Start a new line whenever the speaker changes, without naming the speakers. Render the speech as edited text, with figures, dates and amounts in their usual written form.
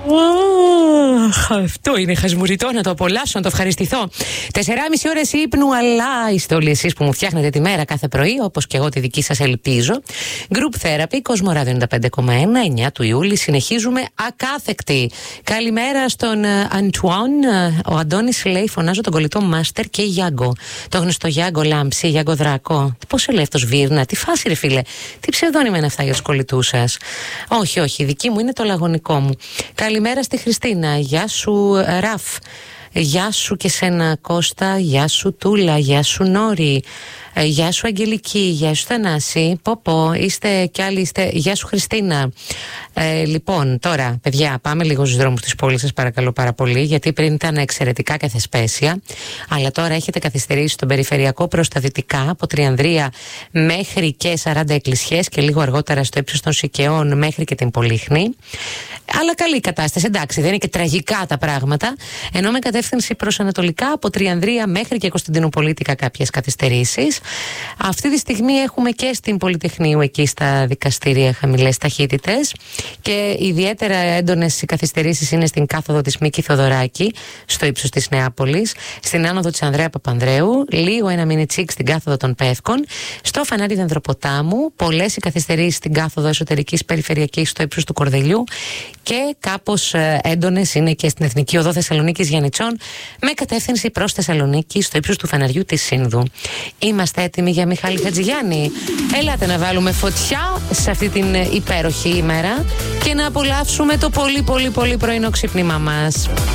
Αυτό είναι χασμουριτό, να το απολαύσω, να το ευχαριστηθώ. 4,5 ώρες ύπνου, αλλά είστε όλοι εσείς που μου φτιάχνετε τη μέρα κάθε πρωί, όπως και εγώ τη δική σας ελπίζω. Group Therapy, Κοσμοράδιο 95,1, 9 του Ιούλη. Συνεχίζουμε ακάθεκτη. Καλημέρα στον Αντουάν. Ο Αντώνης λέει: φωνάζω τον κολλητό Μάστερ και Γιάγκο. Το γνωστό Γιάγκο Λάμψη, Γιάγκο Δράκο. Πώς λέει αυτός Βίρνα, τι φάση ρε φίλε, τι ψευδόνυμα είναι αυτά για τους κολλητούς σας? Όχι, όχι, η δική μου είναι το λαγωνικό μου. Καλημέρα στη Χριστίνα. Γεια σου Ραφ. Γεια σου και σένα Κώστα. Γεια σου Τούλα. Γεια σου Νόρη. Γεια σου Αγγελική. Γεια σου Θανάση. Πω είστε κι άλλοι είστε. Γεια σου Χριστίνα. Λοιπόν, τώρα παιδιά, πάμε λίγο στους δρόμους της πόλης σας παρακαλώ πάρα πολύ, γιατί πριν ήταν εξαιρετικά και θεσπέσια, αλλά τώρα έχετε καθυστερήσει στον περιφερειακό προς τα δυτικά, από Τριανδρία μέχρι και 40 εκκλησιές και λίγο αργότερα στο ύψος των Σικαιών μέχρι και την Πολύχνη. Αλλά καλή κατάσταση, εντάξει, δεν είναι και τραγικά τα πράγματα. Ενώ με κατεύθυνση προς ανατολικά από Τριανδρία μέχρι και Κωνσταντινουπολίτικα κάποιες καθυστερήσεις. Αυτή τη στιγμή έχουμε και στην Πολυτεχνείου εκεί στα δικαστήρια χαμηλές ταχύτητες. Και ιδιαίτερα έντονες οι καθυστερήσεις είναι στην κάθοδο της Μίκη Θοδωράκη, στο ύψος της Νεάπολης, στην άνοδο της Ανδρέα Παπανδρέου, λίγο ένα μινιτσίκ στην κάθοδο των Πεύκων, στο φανάρι Δενδροποτάμου, πολλές οι καθυστερήσεις στην κάθοδο εσωτερικής περιφερειακής στο ύψος του Κορδελιού και κάπως έντονες είναι και στην Εθνική Οδό Θεσσαλονίκης Γιαννιτσών, με κατεύθυνση προς Θεσσαλονίκη στο ύψος του φαναριού της Σύνδου. Είμαστε έτοιμοι για Μιχάλη Χατζηγιάννη? Ελάτε να βάλουμε φωτιά σε αυτή την υπέροχη ημέρα και να απολαύσουμε το πολύ πρωινό ξύπνημά μας.